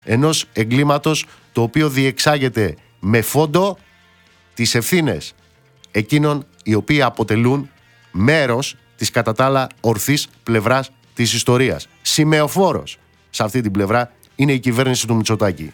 ενός εγκλήματος το οποίο διεξάγεται με φόντο τις ευθύνες εκείνων οι οποίοι αποτελούν μέρος της κατά τα άλλα ορθής πλευράς της ιστορίας. Σημεοφόρος σε αυτή την πλευρά είναι η κυβέρνηση του Μητσοτάκη.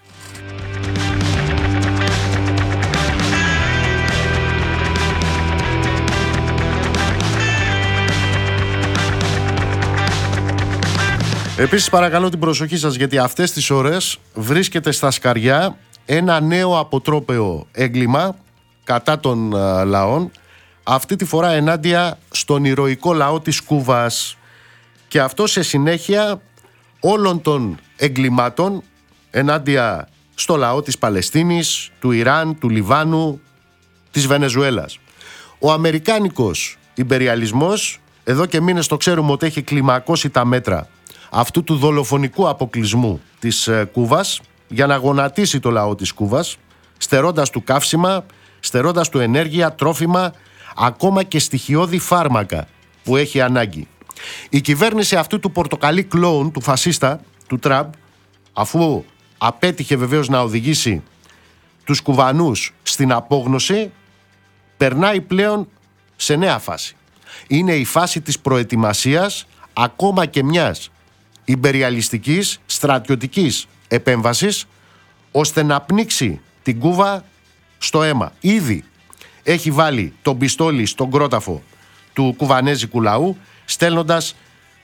Επίσης παρακαλώ την προσοχή σας, γιατί αυτές τις ώρες βρίσκεται στα σκαριά ένα νέο αποτρόπαιο έγκλημα κατά των λαών, αυτή τη φορά ενάντια στον ηρωικό λαό της Κούβας, και αυτό σε συνέχεια όλων των εγκλημάτων ενάντια στο λαό της Παλαιστίνης, του Ιράν, του Λιβάνου, της Βενεζουέλας. Ο αμερικάνικος ιμπεριαλισμός εδώ και μήνες το ξέρουμε ότι έχει κλιμακώσει τα μέτρα αυτού του δολοφονικού αποκλεισμού της Κούβας για να γονατίσει το λαό της Κούβας, στερώντας του καύσιμα, στερώντας του ενέργεια, τρόφιμα, ακόμα και στοιχειώδη φάρμακα που έχει ανάγκη. Η κυβέρνηση αυτού του πορτοκαλί κλόουν, του φασίστα, του Τραμπ, αφού απέτυχε βεβαίως να οδηγήσει τους Κουβανούς στην απόγνωση, περνάει πλέον σε νέα φάση. Είναι η φάση της προετοιμασίας ακόμα και μιας ιμπεριαλιστικής στρατιωτικής επέμβασης, ώστε να πνίξει την Κούβα στο αίμα. Ήδη έχει βάλει τον πιστόλι στον κρόταφο του κουβανέζικου λαού, στέλνοντας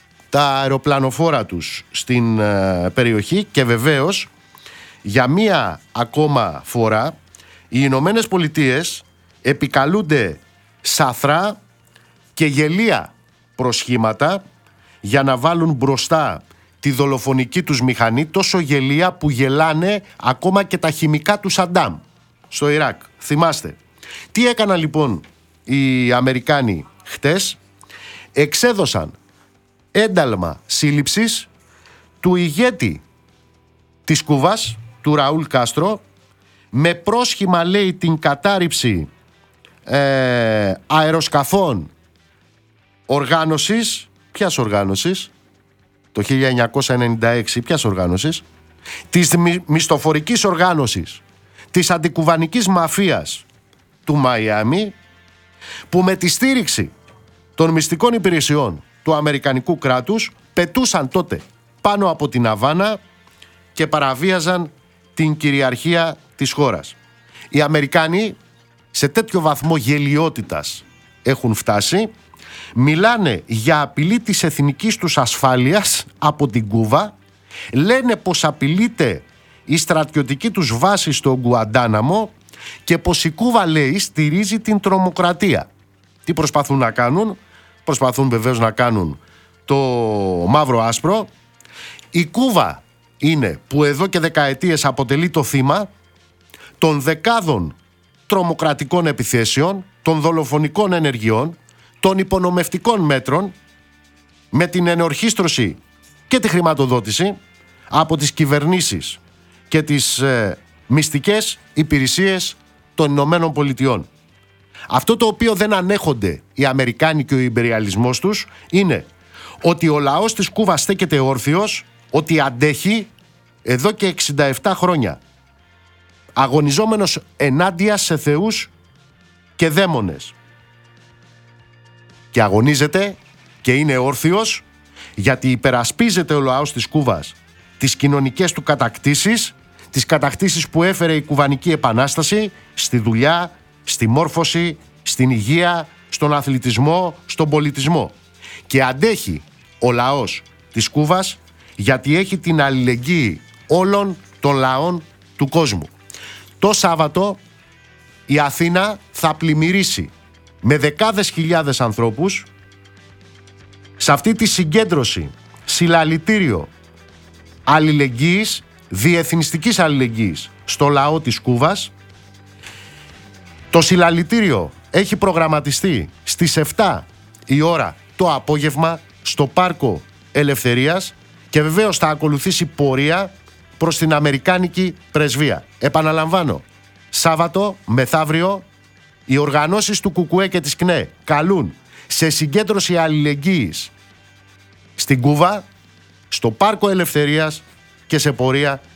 τα αεροπλανοφόρα τους στην περιοχή, και βεβαίως για μία ακόμα φορά οι Ηνωμένες Πολιτείες επικαλούνται σαθρά και γελία προσχήματα για να βάλουν μπροστά τη δολοφονική τους μηχανή, τόσο γελία που γελάνε ακόμα και τα χημικά του Σαντάμ στο Ιράκ. Θυμάστε. Τι έκαναν λοιπόν οι Αμερικάνοι χτες? Εξέδωσαν ένταλμα σύλληψης του ηγέτη της Κούβας, του Ραούλ Κάστρο, με πρόσχημα, λέει, την κατάρριψη αεροσκαφών οργάνωσης. Ποιας οργάνωσης? Το 1996 ποιας οργάνωσης? Της μισθοφορικής οργάνωσης της αντικουβανικής μαφίας του Μαϊάμι, που με τη στήριξη των μυστικών υπηρεσιών του αμερικανικού κράτους πετούσαν τότε πάνω από την Αβάνα και παραβίαζαν την κυριαρχία της χώρας. Οι Αμερικάνοι σε τέτοιο βαθμό γελιότητας έχουν φτάσει, μιλάνε για απειλή της εθνικής τους ασφάλειας από την Κούβα, λένε πως απειλείται η στρατιωτική τους βάση στο Γκουαντάναμο και πως η Κούβα, λέει, στηρίζει την τρομοκρατία. Τι προσπαθούν να κάνουν? Προσπαθούν βεβαίως να κάνουν το μαύρο άσπρο. Η Κούβα είναι που εδώ και δεκαετίες αποτελεί το θύμα των δεκάδων τρομοκρατικών επιθέσεων, των δολοφονικών ενεργειών, των υπονομευτικών μέτρων, με την ενορχίστρωση και τη χρηματοδότηση από τις κυβερνήσεις και τις μυστικές υπηρεσίες των Ηνωμένων Πολιτειών. Αυτό το οποίο δεν ανέχονται οι Αμερικάνοι και ο ιμπεριαλισμός τους είναι ότι ο λαός της Κούβας στέκεται όρθιος, ότι αντέχει εδώ και 67 χρόνια, αγωνιζόμενος ενάντια σε θεούς και δαίμονες. Και αγωνίζεται και είναι όρθιος γιατί υπερασπίζεται ο λαός της Κούβας τις κοινωνικές του κατακτήσεις, τις κατακτήσεις που έφερε η Κουβανική Επανάσταση στη δουλειά, στη μόρφωση, στην υγεία, στον αθλητισμό, στον πολιτισμό. Και αντέχει ο λαός της Κούβας γιατί έχει την αλληλεγγύη όλων των λαών του κόσμου. Το Σάββατο η Αθήνα θα πλημμυρίσει με δεκάδες χιλιάδες ανθρώπους σε αυτή τη συγκέντρωση, συλλαλητήριο αλληλεγγύης, διεθνιστικής αλληλεγγύης στο λαό της Κούβας. Το συλλαλητήριο έχει προγραμματιστεί στις 7 η ώρα το απόγευμα στο Πάρκο Ελευθερίας και βεβαίως θα ακολουθήσει πορεία προς την Αμερικάνικη Πρεσβεία. Επαναλαμβάνω, Σάββατο μεθαύριο οι οργανώσεις του ΚΚΕ και της ΚΝΕ καλούν σε συγκέντρωση αλληλεγγύης στην Κούβα, στο Πάρκο Ελευθερίας και σε πορεία